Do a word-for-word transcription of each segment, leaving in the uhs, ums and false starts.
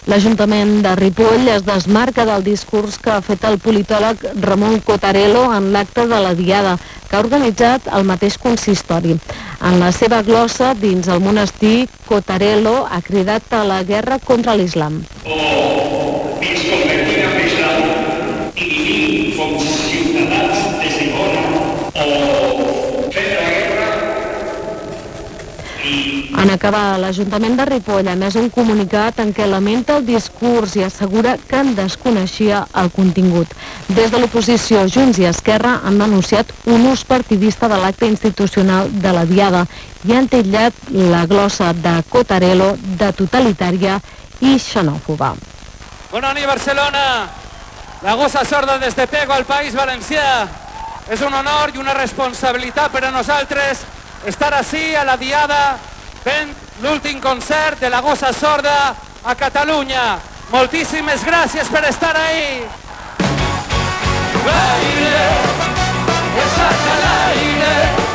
L'Ajuntament de Ripoll es desmarca del discurs que ha fet el politòleg Ramon Cotarello en l'acte de la Diada, que ha organitzat el mateix consistori. En la seva glossa dins el monestir, Cotarello ha cridat a la guerra contra l'islam. O ens convertim en l'islam i vivim com ciutadans des de fora, o fem la guerra. En acabar, l'Ajuntament de Ripoll ha emès un comunicat en què lamenta el discurs i assegura que en desconeixia el contingut. Des de l'oposició, Junts i Esquerra han denunciat un ús partidista de l'acte institucional de la Diada i han titllat la glossa de Cotarello de totalitària i xenòfoba. Bona nit, Barcelona! La gossa sorda des de Pego al País Valencià. És un honor i una responsabilitat per a nosaltres estar ací a la Diada fent l'últim concert de la gossa sorda a Catalunya. Moltíssimes gràcies per estar ahí. L'aire, exalta l'aire.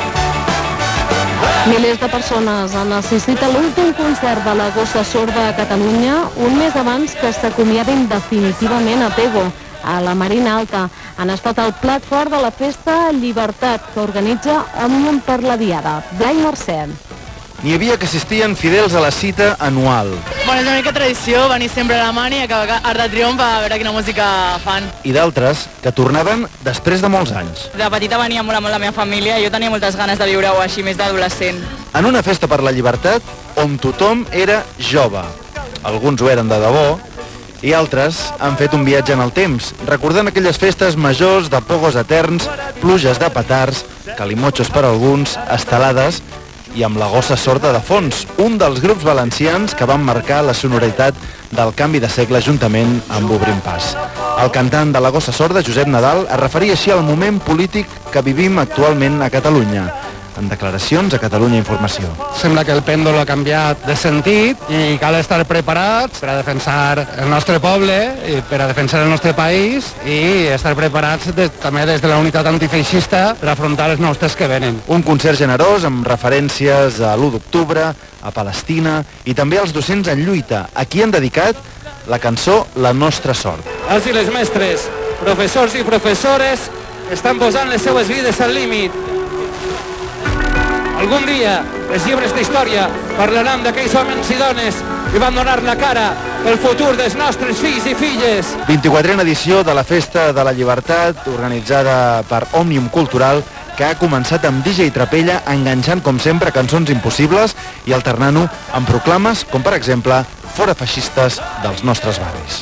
Milers de persones han assistit a l'últim concert de la gossa sorda a Catalunya un mes abans que s'acomiadin definitivament a Pego, a la Marina Alta. Han estat al plat fort de la festa Llibertat, que organitza Òmnium per la Diada. Blai Mercè. N'hi havia que assistien fidels a la cita anual. Bueno, és una mica tradició venir sempre a la Mani i acabar Arc de Triomf a veure quina música fan. I d'altres que tornaven després de molts anys. De petita venia molt molt la meva família i jo tenia moltes ganes de viure-ho així, més d'adolescent. En una festa per la llibertat on tothom era jove. Alguns ho eren de debò i altres han fet un viatge en el temps, recordant aquelles festes majors de pogos eterns, pluges de petards, calimotxos per alguns, estelades i amb la gossa sorda de fons, un dels grups valencians que van marcar la sonoritat del canvi de segle juntament amb Obrim Pas. El cantant de la gossa sorda, Josep Nadal, es referia així al moment polític que vivim actualment a Catalunya. En declaracions a Catalunya Informació. Sembla que el pèndol ha canviat de sentit i cal estar preparats per a defensar el nostre poble, i per a defensar el nostre país i estar preparats de, també des de la unitat antifeixista per afrontar els nous temps que venen. Un concert generós amb referències a l'u d'octubre, a Palestina i també als docents en lluita, a qui han dedicat la cançó La nostra sort. Els i les mestres, professors i professores, estan posant les seues vides al límit. Algun dia, els llibres d'història parlaran d'aquells homes i dones que van donar la cara pel futur dels nostres fills i filles. vint-i-quatrena edició de la Festa de la Llibertat, organitzada per Òmnium Cultural, que ha començat amb D J Trapella, enganxant, com sempre, cançons impossibles i alternant-ho amb proclames, com per exemple, fora feixistes dels nostres barris.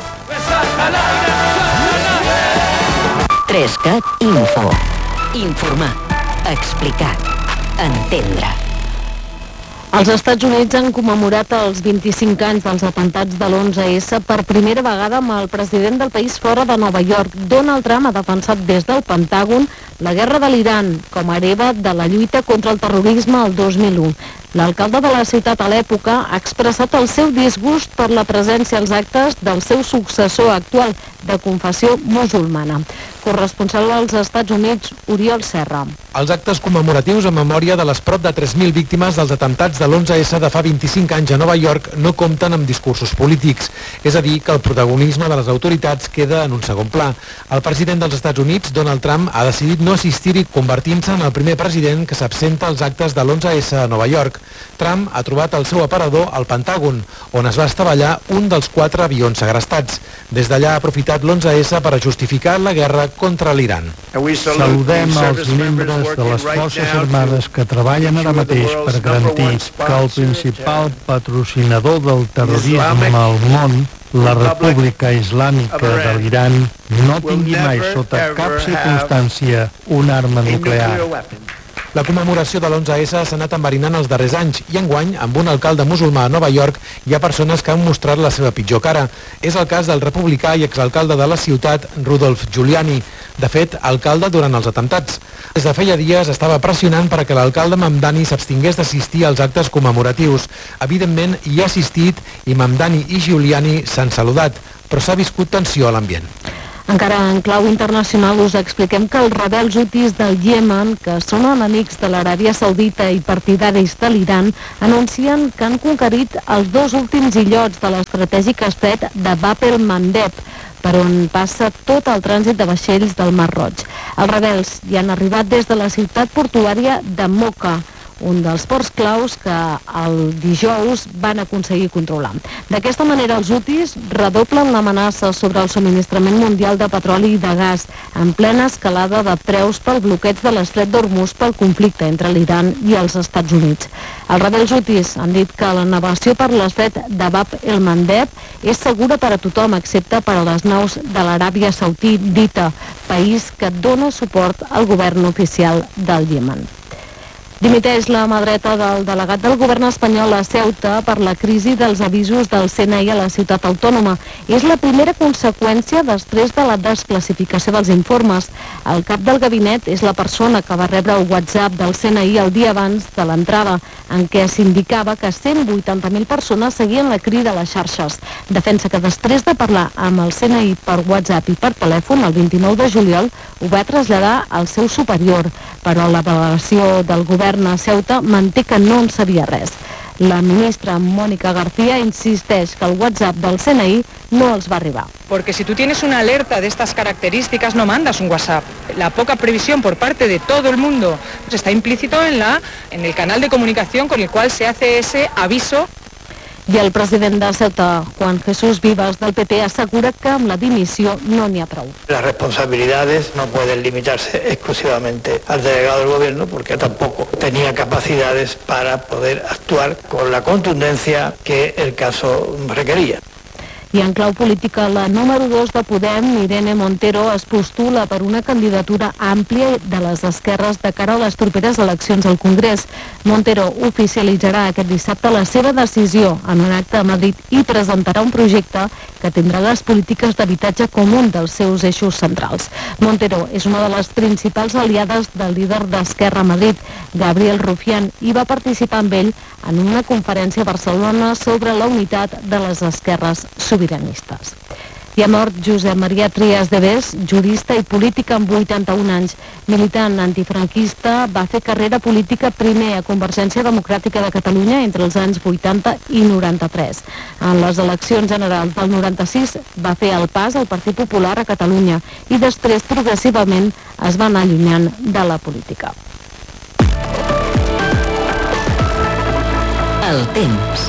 Trescat Info. Informar. Explicar. Entendre. Els Estats Units han commemorat els vint-i-cinc anys dels atemptats de l'onze esse per primera vegada amb el president del país fora de Nova York. Donald Trump ha defensat des del Pentàgon la guerra de l'Iran com a hereva de la lluita contra el terrorisme el dos mil u. L'alcalde de la ciutat a l'època ha expressat el seu disgust per la presència als actes del seu successor actual de confessió musulmana. Corresponsal als Estats Units, Oriol Serra. Els actes commemoratius en memòria de les prop de tres mil víctimes dels atemptats de l'onze esse de fa vint-i-cinc anys a Nova York no compten amb discursos polítics. És a dir, que el protagonisme de les autoritats queda en un segon pla. El president dels Estats Units, Donald Trump, ha decidit no assistir-hi, convertint-se en el primer president que s'absenta als actes de l'onze esse a Nova York. Trump ha trobat el seu aparador al Pentàgon, on es va estavellar un dels quatre avions segrestats. Des d'allà ha aprofitat l'onze esse per a justificar la guerra contra l'Iran. Saludem els membres de les Forces Armades que treballen ara mateix per garantir que el principal patrocinador del terrorisme al món, la República Islàmica de l'Iran, no tingui mai sota cap circumstància una arma nuclear. La commemoració de l'onze esse s'ha anat enverinant els darrers anys i enguany, amb un alcalde musulmà a Nova York, hi ha persones que han mostrat la seva pitjor cara. És el cas del republicà i exalcalde de la ciutat, Rudolph Giuliani, de fet, alcalde durant els atemptats. Des de feia dies estava pressionant perquè l'alcalde Mamdani s'abstingués d'assistir als actes commemoratius. Evidentment, hi ha assistit i Mamdani i Giuliani s'han saludat, però s'ha viscut tensió a l'ambient. Encara en clau internacional us expliquem que els rebels hutis del Iemen, que són enemics de l'Aràbia Saudita i partidaris de l'Iran, anuncien que han conquerit els dos últims illots de l'estratègic estret de Bab el-Mandeb, per on passa tot el trànsit de vaixells del Mar Roig. Els rebels hi han arribat des de la ciutat portuària de Mocha, un dels ports claus que el dijous van aconseguir controlar. D'aquesta manera, els hutis redoblen l'amenaça sobre el subministrament mundial de petroli i de gas, en plena escalada de preus pel bloqueig de l'estret d'Hormuz pel conflicte entre l'Iran i els Estats Units. Els rebels hutis han dit que la navegació per l'estret de Bab el-Mandeb és segura per a tothom, excepte per a les naus de l'Aràbia Saudita, país que dona suport al govern oficial del Iemen. Dimiteix la mà dreta del delegat del govern espanyol a Ceuta per la crisi dels avisos del C N I a la ciutat autònoma. És la primera conseqüència després de la desclassificació dels informes. El cap del gabinet és la persona que va rebre el WhatsApp del C N I el dia abans de l'entrada, en què s'indicava que cent vuitanta mil persones seguien la crida a les xarxes. Defensa que després de parlar amb el C N I per WhatsApp i per telèfon el vint-i-nou de juliol ho va traslladar al seu superior, però la delegació del govern a Ceuta manté que no en sabia res. La ministra Mónica García insisteix que el WhatsApp del C N I no els va arribar. Porque si tú tienes una alerta de estas características no mandas un WhatsApp. La poca previsión por parte de todo el mundo pues está implícito en, la, en el canal de comunicación con el cual se hace ese aviso. I el president de Ceuta, Juan Jesús Vivas, del P P, assegura que amb la dimissió no n'hi ha prou. Las responsabilidades no pueden limitarse exclusivamente al delegado del gobierno porque tampoco tenía capacidades para poder actuar con la contundencia que el caso requería. I en clau política, la número dos de Podem, Irene Montero, es postula per una candidatura àmplia de les esquerres de cara a les properes eleccions al Congrés. Montero oficialitzarà aquest dissabte la seva decisió en un acte a Madrid i presentarà un projecte que tindrà les polítiques d'habitatge com un dels seus eixos centrals. Montero és una de les principals aliades del líder d'Esquerra a Madrid, Gabriel Rufián, i va participar amb ell en una conferència a Barcelona sobre la unitat de les esquerres sobiranistes. I ha mort Josep Maria Trias de Bes, jurista i polític amb vuitanta-un anys. Militant antifranquista, va fer carrera política primer a Convergència Democràtica de Catalunya entre els anys vuitanta i noranta-tres. En les eleccions generals del noranta-sis va fer el pas al Partit Popular a Catalunya i després progressivament es va anar allunyant de la política. El temps.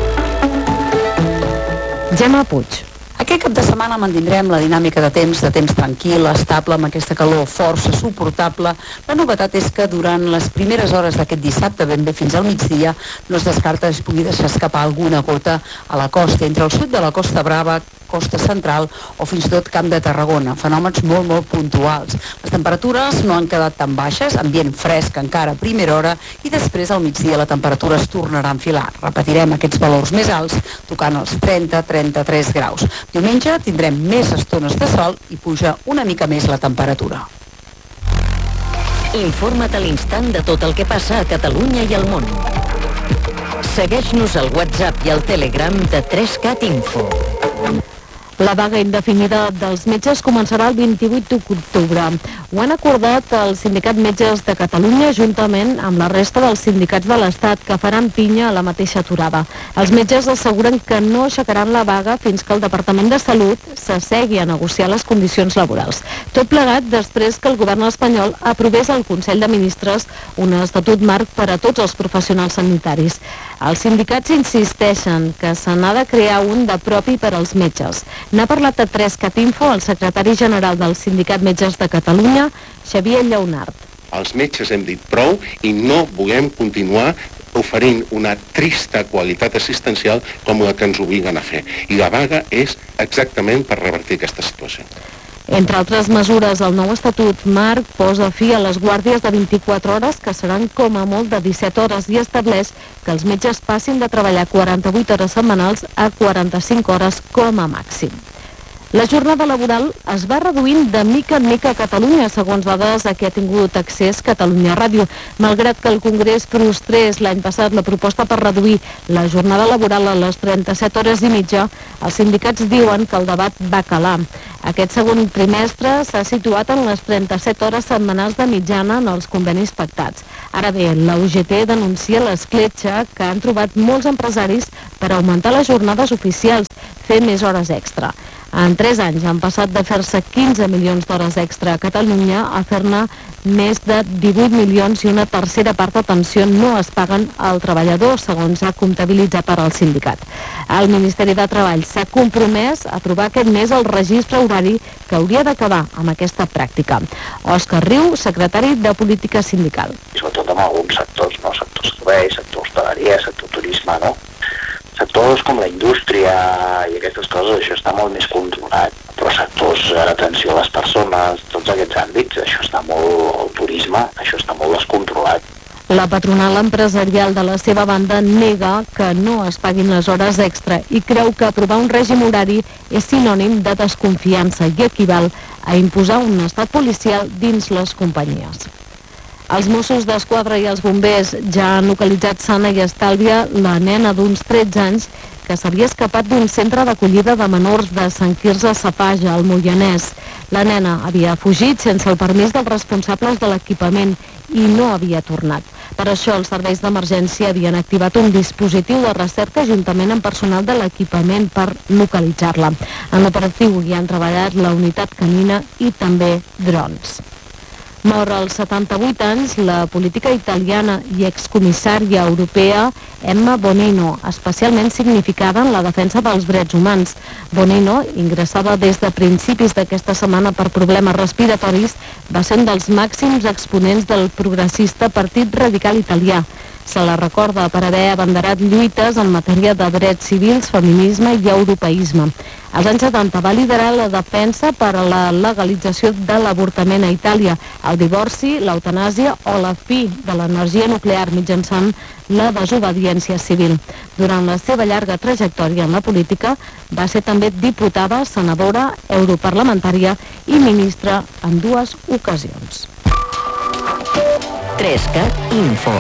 Gemma Puig. Aquest cap de setmana mantindrem la dinàmica de temps, de temps tranquil, estable, amb aquesta calor força suportable. La novetat és que durant les primeres hores d'aquest dissabte, ben bé fins al migdia, no es descarta que es pugui deixar escapar alguna gota a la costa, entre el sud de la Costa Brava, costa central o fins i tot Camp de Tarragona, fenòmens molt, molt puntuals. Les temperatures no han quedat tan baixes, ambient fresc encara a primera hora i després al migdia la temperatura es tornarà a enfilar. Repetirem aquests valors més alts, tocant els trenta a trenta-tres graus. Diumenge tindrem més estones de sol i puja una mica més la temperatura. Informa't a l'instant de tot el que passa a Catalunya i al món. Segueix-nos al WhatsApp i al Telegram de tres cat Info. La vaga indefinida dels metges començarà el vint-i-vuit d'octubre. Ho han acordat el Sindicat Metges de Catalunya juntament amb la resta dels sindicats de l'Estat que faran pinya a la mateixa aturada. Els metges asseguren que no aixecaran la vaga fins que el Departament de Salut s'assegui a negociar les condicions laborals. Tot plegat després que el govern espanyol aprovés al Consell de Ministres un estatut marc per a tots els professionals sanitaris. Els sindicats insisteixen que se n'ha de crear un de propi per als metges. N'ha parlat a tres cat Info el secretari general del Sindicat Metges de Catalunya, Xavier Lleonart. Els metges hem dit prou i no volem continuar oferint una trista qualitat assistencial com la que ens obliguen a fer. I la vaga és exactament per revertir aquesta situació. Entre altres mesures, el nou estatut marc posa fi a les guàrdies de vint-i-quatre hores, que seran com a molt de disset hores, i estableix que els metges passin de treballar quaranta-vuit hores setmanals a quaranta-cinc hores com a màxim. La jornada laboral es va reduint de mica en mica a Catalunya, segons dades a què ha tingut accés Catalunya Ràdio. Malgrat que el Congrés frustrés l'any passat la proposta per reduir la jornada laboral a les trenta-set hores i mitja, els sindicats diuen que el debat va calar. Aquest segon trimestre s'ha situat en les trenta-set hores setmanals de mitjana en els convenis pactats. Ara bé, la U G T denuncia l'escletxa que han trobat molts empresaris per augmentar les jornades oficials, fer més hores extra. En tres anys han passat de fer-se quinze milions d'hores extra a Catalunya a fer-ne més de divuit milions i una tercera part d'atenció no es paguen al treballador, segons ha comptabilitzat per al sindicat. El Ministeri de Treball s'ha compromès a aprovar aquest mes el registre horari que hauria d'acabar amb aquesta pràctica. Òscar Riu, secretari de Política Sindical. Sobretot en alguns sectors, no? Sector serveis, sector hostaleria, sector turisme, no? Sectors com la indústria i aquestes coses, això està molt més controlat, però sectors d'atenció a les persones, tots aquests àmbits, això està molt, el turisme, això està molt descontrolat. La patronal empresarial de la seva banda nega que no es paguin les hores extra i creu que aprovar un règim horari és sinònim de desconfiança i equival a imposar un estat policial dins les companyies. Els Mossos d'Esquadra i els bombers ja han localitzat sana i estàlvia la nena d'uns tretze anys que s'havia escapat d'un centre d'acollida de menors de Sant Quirze Safaja, al Moianès. La nena havia fugit sense el permís dels responsables de l'equipament i no havia tornat. Per això els serveis d'emergència havien activat un dispositiu de recerca juntament amb personal de l'equipament per localitzar-la. En l'operatiu hi han treballat la unitat canina i també drons. Mor als setanta-vuit anys la política italiana i excomissària europea Emma Bonino, especialment significada en la defensa dels drets humans. Bonino, ingressada des de principis d'aquesta setmana per problemes respiratoris, va ser un dels màxims exponents del progressista Partit Radical Italià. Se la recorda per haver abanderat lluites en matèria de drets civils, feminisme i europeisme. Als anys setanta va liderar la defensa per a la legalització de l'avortament a Itàlia, el divorci, l'eutanàsia o la fi de l'energia nuclear mitjançant la desobediència civil. Durant la seva llarga trajectòria en la política va ser també diputada, senadora, europarlamentària i ministra en dues ocasions. tres cat Info.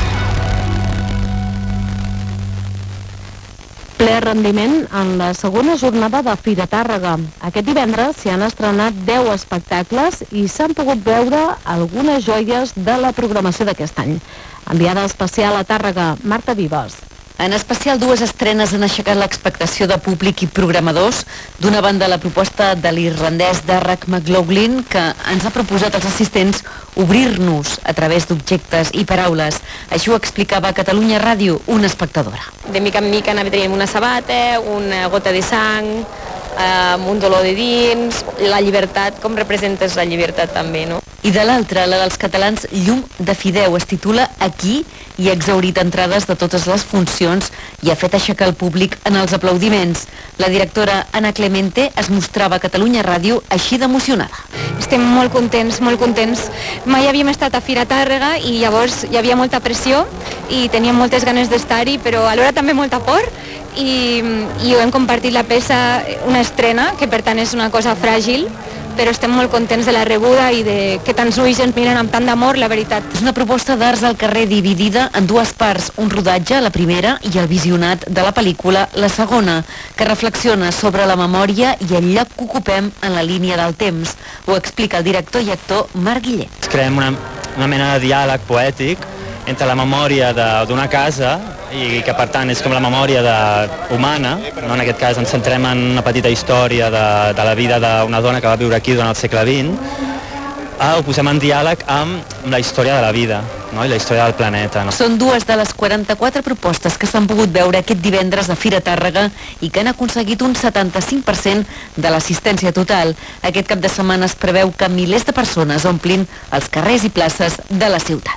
Ple rendiment en la segona jornada de Fira Tàrrega. Aquest divendres s'hi han estrenat deu espectacles i s'han pogut veure algunes joies de la programació d'aquest any. Enviada especial a Tàrrega, Marta Vives. En especial, dues estrenes han aixecat l'expectació de públic i programadors. D'una banda, la proposta de l'irlandès Darragh McLaughlin, que ens ha proposat als assistents obrir-nos a través d'objectes i paraules. Així ho explicava a Catalunya Ràdio una espectadora. De mica en mica teníem una sabata, una gota de sang, amb un dolor de dins, la llibertat, com representes la llibertat també, no? I de l'altra, la dels catalans Llum de Fideu, es titula Aquí i ha exhaurit entrades de totes les funcions i ha fet aixecar el públic en els aplaudiments. La directora Anna Clemente es mostrava a Catalunya Ràdio així d'emocionada. Estem molt contents, molt contents. Mai havíem estat a Fira Tàrrega i llavors hi havia molta pressió i teníem moltes ganes d'estar-hi, però alhora també molta por. I, i hem compartit la peça, una estrena, que per tant és una cosa fràgil, però estem molt contents de la rebuda i de que tants ulls ens miren amb tant d'amor, la veritat. És una proposta d'Arts al carrer dividida en dues parts, un rodatge, la primera, i el visionat de la pel·lícula, la segona, que reflexiona sobre la memòria i el lloc que ocupem en la línia del temps. Ho explica el director i actor Marc Guillet. Creem una, una mena de diàleg poètic entre la memòria d'una casa i que per tant és com la memòria de, humana, no? En aquest cas ens centrem en una petita història de, de la vida d'una dona que va viure aquí durant el segle vint, ah, ho posem en diàleg amb, amb la història de la vida, no? I la història del planeta. No? Són dues de les quaranta-quatre propostes que s'han pogut veure aquest divendres a Fira Tàrrega i que han aconseguit un setanta-cinc per cent de l'assistència total. Aquest cap de setmana es preveu que milers de persones omplin els carrers i places de la ciutat.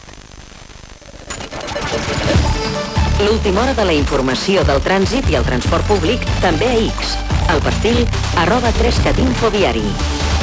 L'última hora de la informació del trànsit i el transport públic també a X. El perfil arroba tres cat info diari.